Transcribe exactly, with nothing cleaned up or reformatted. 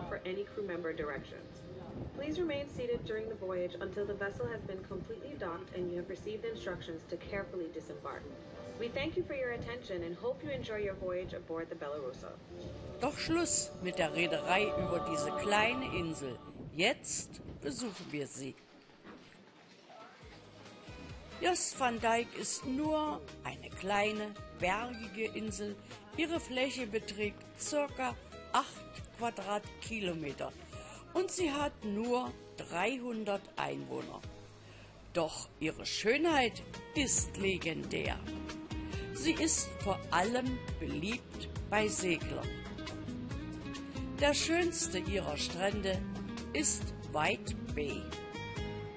for any crew member directions. Please remain seated during the voyage until the vessel has been completely docked and you have received instructions to carefully disembark. We thank you for your attention and hope you enjoy your voyage aboard the Belarusa. Doch Schluss mit der Reederei über diese kleine Insel. Jetzt besuchen wir sie. Jost van Dyke ist nur eine kleine, bergige Insel. Ihre Fläche beträgt ca. acht Quadratkilometer und sie hat nur dreihundert Einwohner. Doch ihre Schönheit ist legendär. Sie ist vor allem beliebt bei Seglern. Der schönste ihrer Strände ist White Bay.